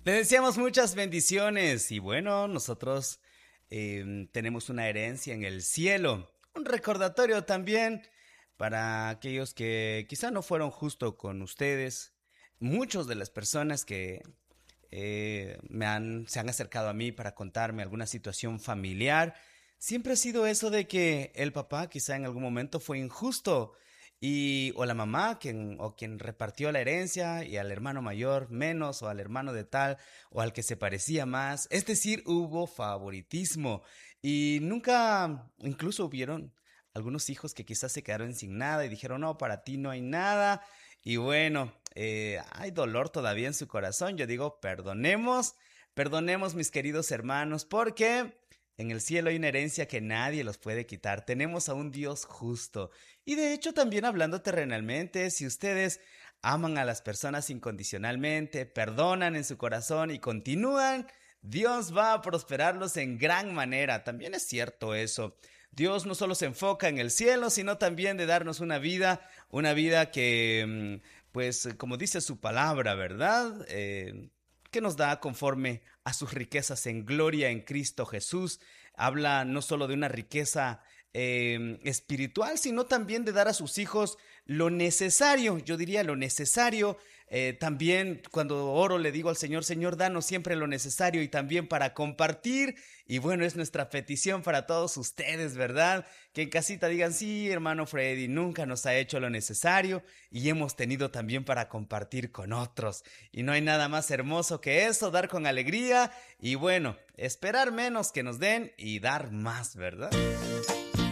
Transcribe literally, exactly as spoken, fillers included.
Le deseamos muchas bendiciones y bueno, nosotros eh, tenemos una herencia en el cielo. Un recordatorio también para aquellos que quizá no fueron justo con ustedes. Muchos de las personas que eh, me han, se han acercado a mí para contarme alguna situación familiar, siempre ha sido eso de que el papá quizá en algún momento fue injusto y o la mamá quien o quien repartió la herencia y al hermano mayor menos o al hermano de tal o al que se parecía más, es decir, hubo favoritismo y nunca incluso hubieron algunos hijos que quizás se quedaron sin nada y dijeron, no, para ti no hay nada. Y bueno, eh, hay dolor todavía en su corazón. Yo digo, perdonemos, perdonemos mis queridos hermanos, porque en el cielo hay una herencia que nadie los puede quitar. Tenemos a un Dios justo. Y de hecho, también hablando terrenalmente, si ustedes aman a las personas incondicionalmente, perdonan en su corazón y continúan, Dios va a prosperarlos en gran manera. También es cierto eso. Dios no solo se enfoca en el cielo, sino también de darnos una vida, una vida que, mm, pues, como dice su palabra, ¿verdad? Eh, que nos da conforme a sus riquezas en gloria en Cristo Jesús. Habla no solo de una riqueza eh, espiritual, sino también de dar a sus hijos lo necesario, yo diría lo necesario. Eh, también cuando oro le digo al Señor, Señor, danos siempre lo necesario y también para compartir. Y bueno, es nuestra petición para todos ustedes, ¿verdad? Que en casita digan, sí, hermano Freddy, nunca nos ha hecho lo necesario y hemos tenido también para compartir con otros. Y no hay nada más hermoso que eso, dar con alegría y bueno, esperar menos que nos den y dar más, ¿verdad?